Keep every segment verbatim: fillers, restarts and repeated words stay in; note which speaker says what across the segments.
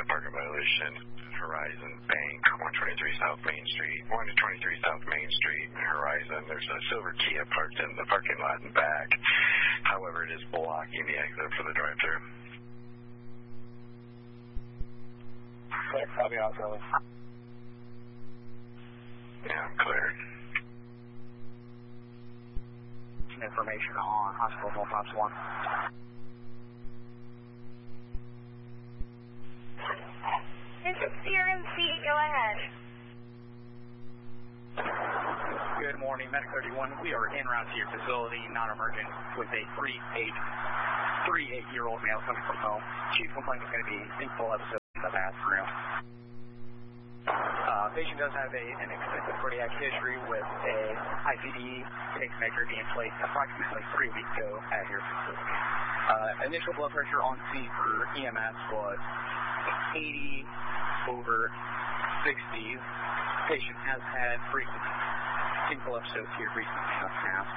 Speaker 1: parking violation, Horizon Bank, one twenty-three South Main Street, one twenty-three South Main Street, Horizon. There's a silver Kia parked in the parking lot in back. However, it is blocking the exit for the drive-thru.
Speaker 2: Clear, copy also.
Speaker 1: Yeah, clear.
Speaker 2: Information on hospital one five one.
Speaker 3: This is C R M C. Go ahead.
Speaker 2: Good morning, Medic thirty-one. We are en route to your facility, non-emergent, with a three eight, three eight-year-old male coming from home. Chief complaint is going to be in full episode in the bathroom. Uh, patient does have a, an extensive cardiac history with a I C D pacemaker being placed approximately three weeks ago at your facility. Uh, initial blood pressure on scene for E M S was eighty over sixty. Patient has had frequent single episodes here recently in the past.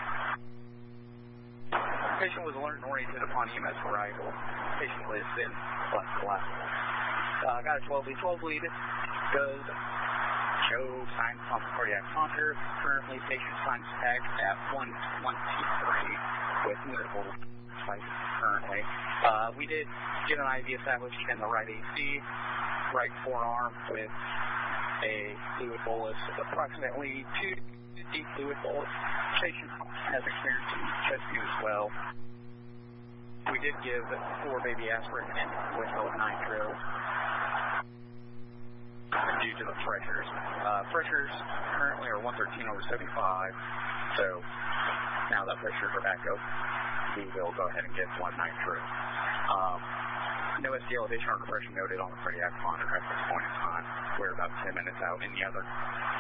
Speaker 2: Patient was alert and oriented upon E M S arrival. Patient lives in left to left. Uh, got a twelve lead. twelve lead does show signs on the cardiac monitor. Currently, patient signs tag at one twenty-three with notable spikes currently. Uh, we did get an I V established in the right A C, right forearm with a fluid bolus of approximately two deep fluid bolus. Patient has experienced some chest view as well. We did give four baby aspirin and with nitro due to the pressures. Uh, pressures currently are one thirteen over seventy-five, so now that pressures are back up, we will go ahead and get one nitro. Um, no S T elevation or depression noted on the cardiac monitor at this point in time. We're about ten minutes out in the other